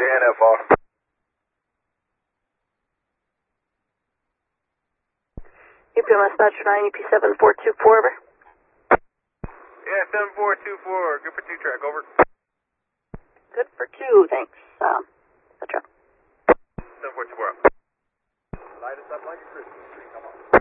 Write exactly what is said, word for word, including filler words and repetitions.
N F R. U P M S Badger nine, U P seven four two four, over. Yeah, seven four two four, good for two track, over. Good for two, thanks. Um,